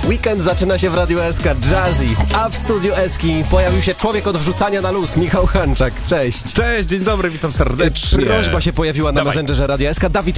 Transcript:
Weekend zaczyna się w Radiu SK, Jazzy, a w studiu Eski pojawił się człowiek od wrzucania na luz, Michał Hanczak. Cześć. Cześć, dzień dobry, witam serdecznie. Prośba się pojawiła na Dawaj. Messengerze Radia SK. Dawid